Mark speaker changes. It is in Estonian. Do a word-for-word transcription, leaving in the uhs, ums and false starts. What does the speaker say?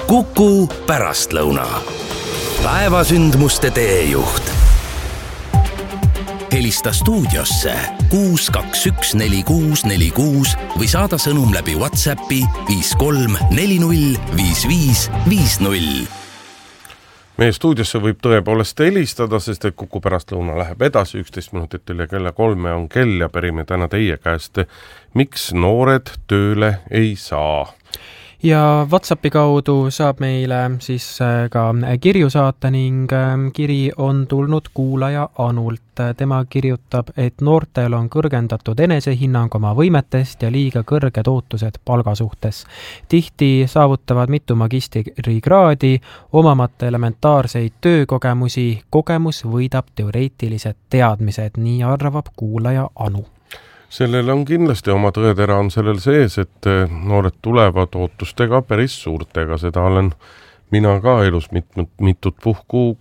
Speaker 1: Kuku pärastlõuna. Päevasündmuste teejuht. Helista stuudiosse kuus kaks üks neli kuus neli kuus või saada sõnum läbi WhatsAppi viis kolm neli null viis viis viis null.
Speaker 2: Meie stuudiosse võib tõepoolest helistada, sest et Kuku pärastlõuna läheb edasi, üksteist minutit üle kella kolme on kell ja pärime täna teie käest, miks noored tööle ei saa.
Speaker 3: Ja WhatsAppi kaudu saab meile siis ka kirju saata ning kiri on tulnud kuulaja Anult. Tema kirjutab, et noortel on kõrgendatud enesehinnang oma võimetest ja liiga kõrged ootused palgasuhtes. Tihti saavutavad mitu magistrikraadi, omamata elementaarseid töökogemusi, kogemus võidab teoreetilised teadmised, nii arvab kuulaja Anu.
Speaker 2: Sellel on kindlasti oma tõetera on sellel sees, et noored tulevad ootustega päris suurtega. Seda olen mina ka elus mitut, mitut puhku